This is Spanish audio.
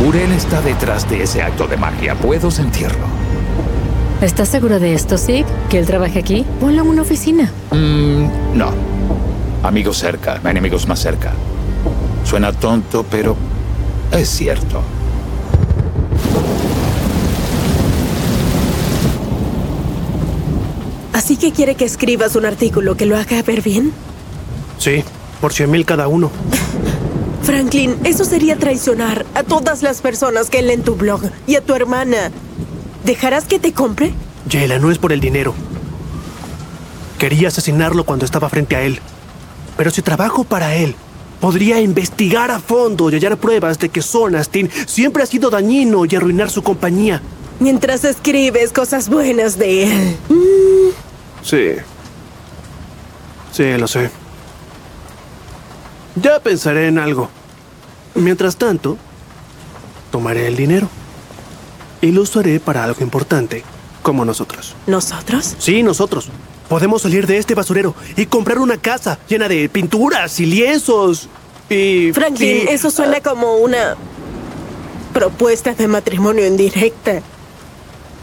Uriel está detrás de ese acto de magia. Puedo sentirlo. ¿Estás seguro de esto, Zeke? ¿Que él trabaje aquí? Ponlo en una oficina. No. Amigos cerca, enemigos más cerca. Suena tonto, pero es cierto. ¿Así que quiere que escribas un artículo que lo haga ver bien? Sí, por 100,000 cada uno. Franklin, eso sería traicionar a todas las personas que leen tu blog y a tu hermana. ¿Dejarás que te compre? Jayla, no es por el dinero. Quería asesinarlo cuando estaba frente a él. Pero si trabajo para él, podría investigar a fondo y hallar pruebas de que Son Astin siempre ha sido dañino y arruinar su compañía. Mientras escribes cosas buenas de él. Sí. Sí, lo sé. Ya pensaré en algo. Mientras tanto, tomaré el dinero y lo usaré para algo importante, como nosotros. ¿Nosotros? Sí, nosotros. Podemos salir de este basurero y comprar una casa llena de pinturas y lienzos y... Franklin, eso suena como una propuesta de matrimonio indirecta.